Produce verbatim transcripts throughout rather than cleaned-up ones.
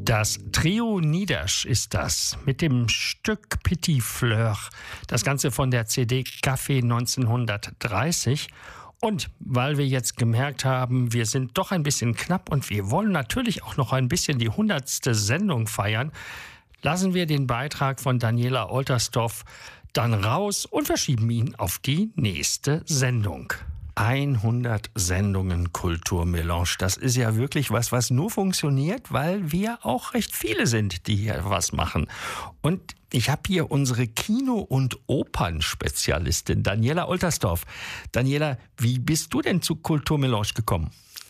Das Trio Niedersch ist das mit dem Stück Petit Fleur. Das Ganze von der C D Café neunzehnhundertdreißig. Und weil wir jetzt gemerkt haben, wir sind doch ein bisschen knapp und wir wollen natürlich auch noch ein bisschen die hundertste Sendung feiern, lassen wir den Beitrag von Daniela Oltersdorf dann raus und verschieben ihn auf die nächste Sendung. hundert Sendungen Kulturmelange. Das ist ja wirklich was, was nur funktioniert, weil wir auch recht viele sind, die hier was machen. Und ich habe hier unsere Kino- und Opernspezialistin Daniela Oltersdorf. Daniela, wie bist du denn zu Kulturmelange gekommen?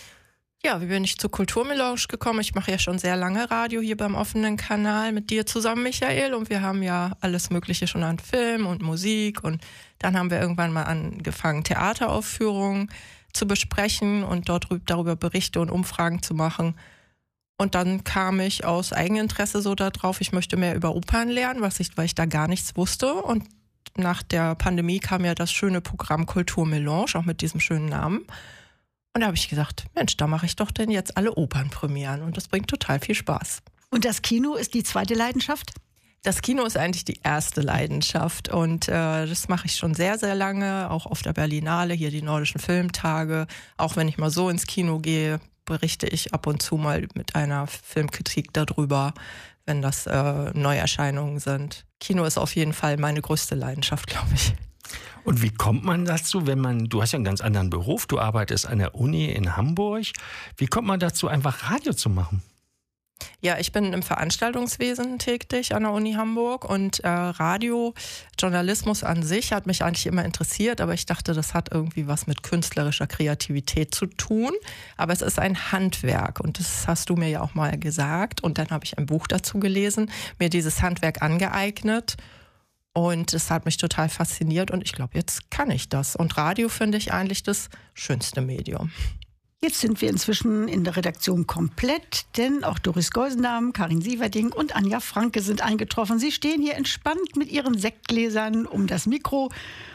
Ja, wie bin ich zu Kulturmelange gekommen? Ich mache ja schon sehr lange Radio hier beim offenen Kanal mit dir zusammen, Michael. Und wir haben ja alles Mögliche schon an Film und Musik. Und dann haben wir irgendwann mal angefangen, Theateraufführungen zu besprechen und dort darüber Berichte und Umfragen zu machen. Und dann kam ich aus Eigeninteresse so darauf, ich möchte mehr über Opern lernen, was ich, weil ich da gar nichts wusste. Und nach der Pandemie kam ja das schöne Programm Kulturmelange, auch mit diesem schönen Namen. Und da habe ich gesagt, Mensch, da mache ich doch denn jetzt alle Opernpremieren. Und das bringt total viel Spaß. Und das Kino ist die zweite Leidenschaft? Das Kino ist eigentlich die erste Leidenschaft. Und äh, das mache ich schon sehr, sehr lange. Auch auf der Berlinale, hier die Nordischen Filmtage. Auch wenn ich mal so ins Kino gehe, berichte ich ab und zu mal mit einer Filmkritik darüber, wenn das äh, Neuerscheinungen sind. Kino ist auf jeden Fall meine größte Leidenschaft, glaube ich. Und wie kommt man dazu, wenn man, du hast ja einen ganz anderen Beruf, du arbeitest an der Uni in Hamburg. Wie kommt man dazu, einfach Radio zu machen? Ja, ich bin im Veranstaltungswesen tätig an der Uni Hamburg und äh, Radio, Journalismus an sich hat mich eigentlich immer interessiert, aber ich dachte, das hat irgendwie was mit künstlerischer Kreativität zu tun. Aber es ist ein Handwerk und das hast du mir ja auch mal gesagt. Und dann habe ich ein Buch dazu gelesen, mir dieses Handwerk angeeignet. Und es hat mich total fasziniert und ich glaube, jetzt kann ich das. Und Radio finde ich eigentlich das schönste Medium. Jetzt sind wir inzwischen in der Redaktion komplett, denn auch Doris Geusendamm, Karin Sieverding und Anja Franke sind eingetroffen. Sie stehen hier entspannt mit ihren Sektgläsern um das Mikro.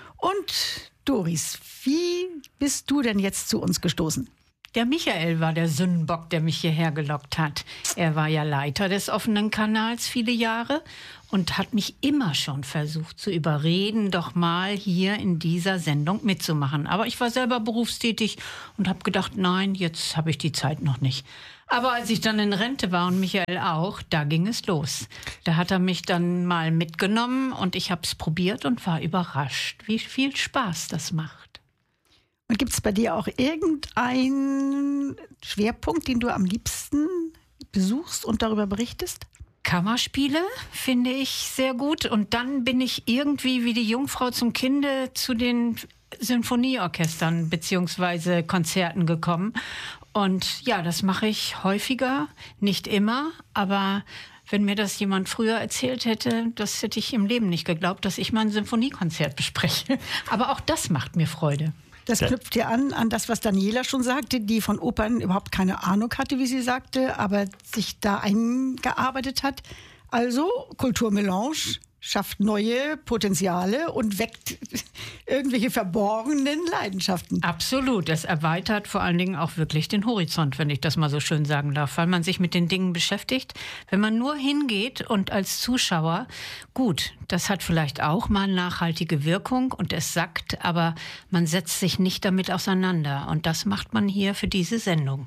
Und Doris, wie bist du denn jetzt zu uns gestoßen? Der Michael war der Sündenbock, der mich hierher gelockt hat. Er war ja Leiter des offenen Kanals viele Jahre und hat mich immer schon versucht zu überreden, doch mal hier in dieser Sendung mitzumachen. Aber ich war selber berufstätig und habe gedacht, nein, jetzt habe ich die Zeit noch nicht. Aber als ich dann in Rente war und Michael auch, da ging es los. Da hat er mich dann mal mitgenommen und ich habe es probiert und war überrascht, wie viel Spaß das macht. Und gibt es bei dir auch irgendeinen Schwerpunkt, den du am liebsten besuchst und darüber berichtest? Kammerspiele finde ich sehr gut. Und dann bin ich irgendwie wie die Jungfrau zum Kinde zu den Sinfonieorchestern bzw. Konzerten gekommen. Und ja, das mache ich häufiger, nicht immer, aber wenn mir das jemand früher erzählt hätte, das hätte ich im Leben nicht geglaubt, dass ich mal ein Sinfoniekonzert bespreche. Aber auch das macht mir Freude. Das knüpft ja an, an das, was Daniela schon sagte, die von Opern überhaupt keine Ahnung hatte, wie sie sagte, aber sich da eingearbeitet hat. Also Kulturmelange schafft neue Potenziale und weckt irgendwelche verborgenen Leidenschaften. Absolut, es erweitert vor allen Dingen auch wirklich den Horizont, wenn ich das mal so schön sagen darf, weil man sich mit den Dingen beschäftigt. Wenn man nur hingeht und als Zuschauer, gut, das hat vielleicht auch mal nachhaltige Wirkung und es sackt, aber man setzt sich nicht damit auseinander und das macht man hier für diese Sendung.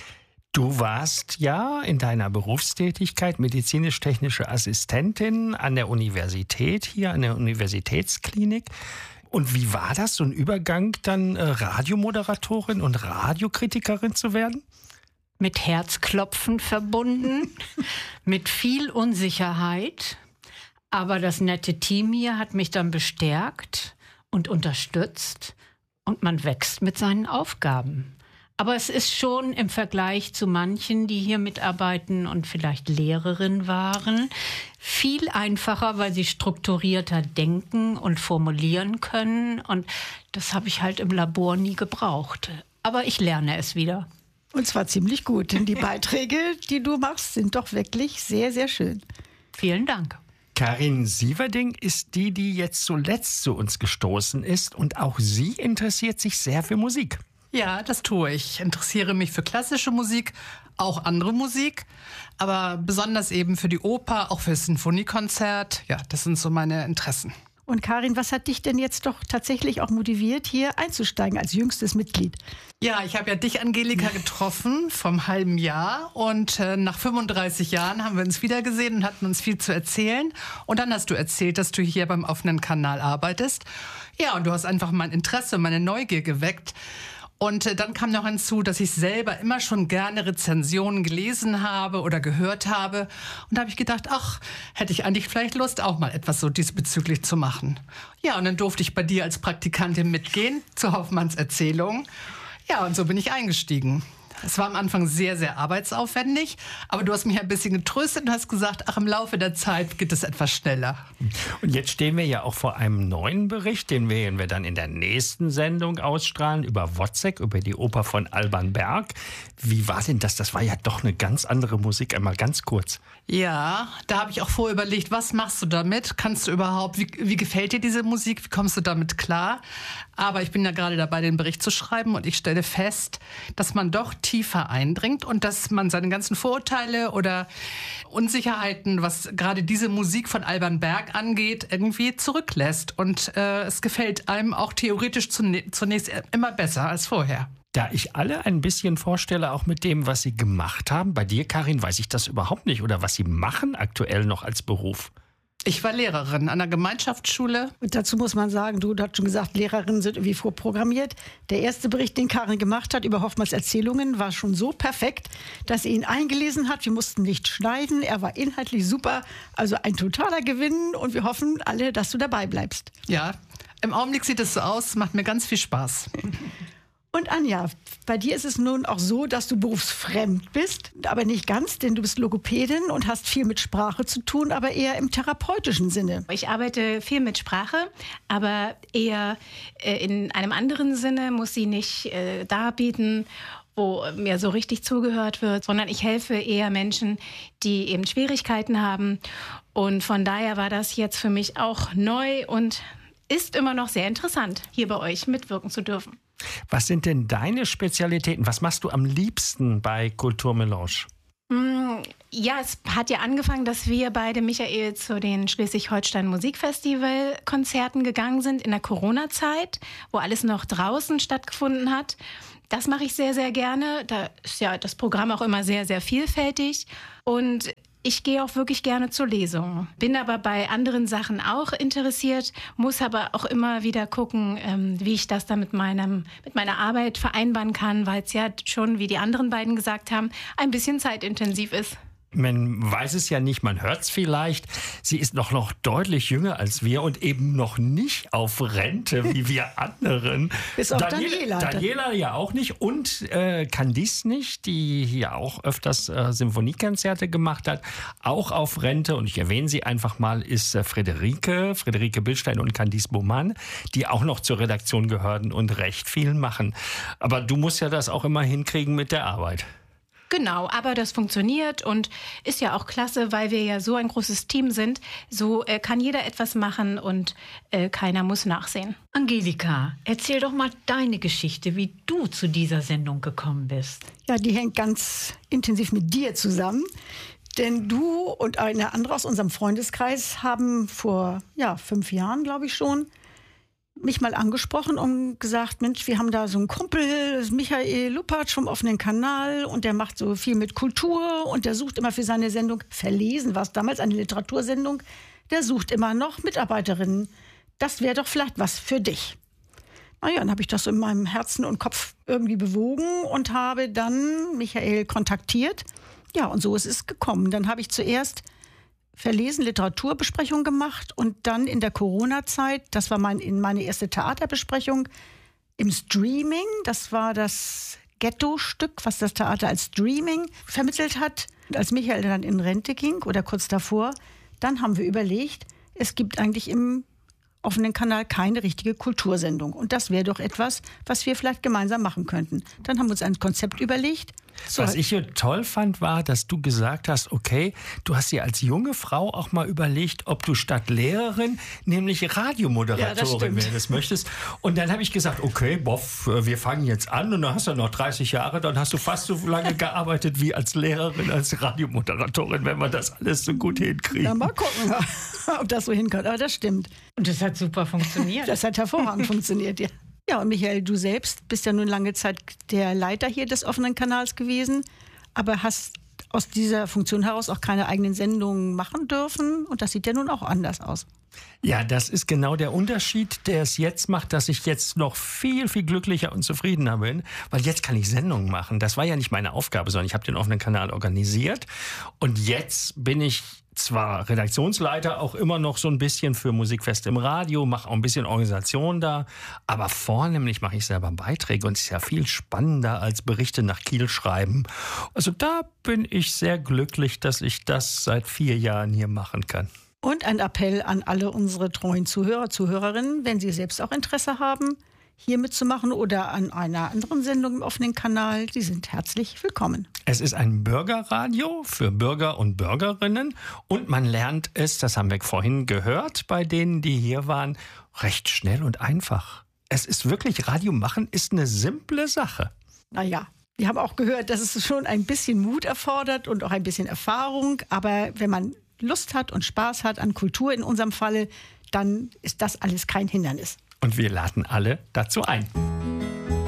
Du warst ja in deiner Berufstätigkeit medizinisch-technische Assistentin an der Universität, hier an der Universitätsklinik. Und wie war das, so ein Übergang dann äh, Radiomoderatorin und Radiokritikerin zu werden? Mit Herzklopfen verbunden, mit viel Unsicherheit. Aber das nette Team hier hat mich dann bestärkt und unterstützt und man wächst mit seinen Aufgaben. Aber es ist schon im Vergleich zu manchen, die hier mitarbeiten und vielleicht Lehrerin waren, viel einfacher, weil sie strukturierter denken und formulieren können. Und das habe ich halt im Labor nie gebraucht. Aber ich lerne es wieder. Und zwar ziemlich gut, denn die Beiträge, die du machst, sind doch wirklich sehr, sehr schön. Vielen Dank. Karin Sieverding ist die, die jetzt zuletzt zu uns gestoßen ist. Und auch sie interessiert sich sehr für Musik. Ja, das tue ich. Ich interessiere mich für klassische Musik, auch andere Musik, aber besonders eben für die Oper, auch für das Sinfoniekonzert. Ja, das sind so meine Interessen. Und Karin, was hat dich denn jetzt doch tatsächlich auch motiviert, hier einzusteigen als jüngstes Mitglied? Ja, ich habe ja dich, Angelika, getroffen vom halben Jahr und äh, nach fünfunddreißig Jahren haben wir uns wiedergesehen und hatten uns viel zu erzählen. Und dann hast du erzählt, dass du hier beim offenen Kanal arbeitest. Ja, und du hast einfach mein Interesse, meine Neugier geweckt. Und äh, dann kam noch hinzu, dass ich selber immer schon gerne Rezensionen gelesen habe oder gehört habe. Und da habe ich gedacht, ach, hätte ich eigentlich vielleicht Lust, auch mal etwas so diesbezüglich zu machen. Ja, und dann durfte ich bei dir als Praktikantin mitgehen zur Hoffmanns Erzählung. Ja, und so bin ich eingestiegen. Es war am Anfang sehr, sehr arbeitsaufwendig, aber du hast mich ein bisschen getröstet und hast gesagt, ach, im Laufe der Zeit geht es etwas schneller. Und jetzt stehen wir ja auch vor einem neuen Bericht, den werden wir dann in der nächsten Sendung ausstrahlen, über Wozzeck, über die Oper von Alban Berg. Wie war denn das? Das war ja doch eine ganz andere Musik, einmal ganz kurz. Ja, da habe ich auch vorher überlegt, was machst du damit? Kannst du überhaupt, wie, wie gefällt dir diese Musik? Wie kommst du damit klar? Aber ich bin ja gerade dabei, den Bericht zu schreiben und ich stelle fest, dass man doch tiefer eindringt und dass man seine ganzen Vorurteile oder Unsicherheiten, was gerade diese Musik von Alban Berg angeht, irgendwie zurücklässt. Und äh, es gefällt einem auch theoretisch zunächst immer besser als vorher. Da ich alle ein bisschen vorstelle, auch mit dem, was Sie gemacht haben, bei dir, Karin, weiß ich das überhaupt nicht. Oder was Sie machen aktuell noch als Beruf. Ich war Lehrerin an der Gemeinschaftsschule. Und dazu muss man sagen, du hast schon gesagt, Lehrerinnen sind irgendwie vorprogrammiert. Der erste Bericht, den Karin gemacht hat über Hoffmanns Erzählungen, war schon so perfekt, dass sie ihn eingelesen hat. Wir mussten nicht schneiden, er war inhaltlich super. Also ein totaler Gewinn und wir hoffen alle, dass du dabei bleibst. Ja, im Augenblick sieht es so aus, macht mir ganz viel Spaß. Und Anja, bei dir ist es nun auch so, dass du berufsfremd bist, aber nicht ganz, denn du bist Logopädin und hast viel mit Sprache zu tun, aber eher im therapeutischen Sinne. Ich arbeite viel mit Sprache, aber eher äh, in einem anderen Sinne, muss sie nicht äh, darbieten, wo mir so richtig zugehört wird, sondern ich helfe eher Menschen, die eben Schwierigkeiten haben. Und von daher war das jetzt für mich auch neu und ist immer noch sehr interessant, hier bei euch mitwirken zu dürfen. Was sind denn deine Spezialitäten? Was machst du am liebsten bei Kulturmelange? Ja, es hat ja angefangen, dass wir beide, Michael, zu den Schleswig-Holstein Musikfestival-Konzerten gegangen sind in der Corona-Zeit, wo alles noch draußen stattgefunden hat. Das mache ich sehr, sehr gerne. Da ist ja das Programm auch immer sehr, sehr vielfältig. Und ich gehe auch wirklich gerne zur Lesung. Bin aber bei anderen Sachen auch interessiert, muss aber auch immer wieder gucken, ähm, wie ich das dann mit, meinem, mit meiner Arbeit vereinbaren kann, weil es ja schon, wie die anderen beiden gesagt haben, ein bisschen zeitintensiv ist. Man weiß es ja nicht, man hört es vielleicht. Sie ist noch, noch deutlich jünger als wir und eben noch nicht auf Rente wie wir anderen. Bis auf Daniela. Daniela ja auch nicht und äh, Candice nicht, die ja auch öfters äh, Symphoniekonzerte gemacht hat. Auch auf Rente, und ich erwähne sie einfach mal, ist äh, Friederike, Friederike Billstein und Candice Baumann, die auch noch zur Redaktion gehören und recht viel machen. Aber du musst ja das auch immer hinkriegen mit der Arbeit. Genau, aber das funktioniert und ist ja auch klasse, weil wir ja so ein großes Team sind. So äh, kann jeder etwas machen und äh, keiner muss nachsehen. Angelika, erzähl doch mal deine Geschichte, wie du zu dieser Sendung gekommen bist. Ja, die hängt ganz intensiv mit dir zusammen. Denn du und eine andere aus unserem Freundeskreis haben vor ja, fünf Jahren, glaube ich schon, mich mal angesprochen und gesagt, Mensch, wir haben da so einen Kumpel, das ist Michael Luppert vom offenen Kanal und der macht so viel mit Kultur und der sucht immer für seine Sendung, Verlesen war es damals, eine Literatursendung, der sucht immer noch Mitarbeiterinnen. Das wäre doch vielleicht was für dich. Naja, dann habe ich das so in meinem Herzen und Kopf irgendwie bewogen und habe dann Michael kontaktiert. Ja, und so ist es gekommen. Dann habe ich zuerst Verlesen, Literaturbesprechung gemacht und dann in der Corona-Zeit, das war mein, in meine erste Theaterbesprechung, im Streaming, das war das Ghetto-Stück, was das Theater als Streaming vermittelt hat. Und als Michael dann in Rente ging oder kurz davor, dann haben wir überlegt, es gibt eigentlich im offenen Kanal keine richtige Kultursendung. Und das wäre doch etwas, was wir vielleicht gemeinsam machen könnten. Dann haben wir uns ein Konzept überlegt. So. Was ich hier toll fand, war, dass du gesagt hast, okay, du hast dir als junge Frau auch mal überlegt, ob du statt Lehrerin nämlich Radiomoderatorin Ja, werden möchtest. Und dann habe ich gesagt, okay, boff, wir fangen jetzt an und dann hast du noch dreißig Jahre, dann hast du fast so lange gearbeitet wie als Lehrerin, als Radiomoderatorin, wenn wir das alles so gut hinkriegen. Na, mal gucken, ob das so hinkommt. Aber das stimmt. Und das hat super funktioniert. Das hat hervorragend funktioniert, ja. Ja, und Michael, du selbst bist ja nun lange Zeit der Leiter hier des offenen Kanals gewesen, aber hast aus dieser Funktion heraus auch keine eigenen Sendungen machen dürfen. Und das sieht ja nun auch anders aus. Ja, das ist genau der Unterschied, der es jetzt macht, dass ich jetzt noch viel, viel glücklicher und zufriedener bin, weil jetzt kann ich Sendungen machen. Das war ja nicht meine Aufgabe, sondern ich habe den offenen Kanal organisiert und jetzt bin ich zwar Redaktionsleiter, auch immer noch so ein bisschen für Musikfeste im Radio, mache auch ein bisschen Organisation da, aber vornehmlich mache ich selber Beiträge und es ist ja viel spannender als Berichte nach Kiel schreiben. Also da bin ich sehr glücklich, dass ich das seit vier Jahren hier machen kann. Und ein Appell an alle unsere treuen Zuhörer, Zuhörerinnen, wenn sie selbst auch Interesse haben, hier mitzumachen oder an einer anderen Sendung im offenen Kanal, die sind herzlich willkommen. Es ist ein Bürgerradio für Bürger und Bürgerinnen und man lernt es, das haben wir vorhin gehört, bei denen, die hier waren, recht schnell und einfach. Es ist wirklich, Radio machen ist eine simple Sache. Naja, wir haben auch gehört, dass es schon ein bisschen Mut erfordert und auch ein bisschen Erfahrung, aber wenn man Lust hat und Spaß hat an Kultur in unserem Falle, dann ist das alles kein Hindernis. Und wir laden alle dazu ein.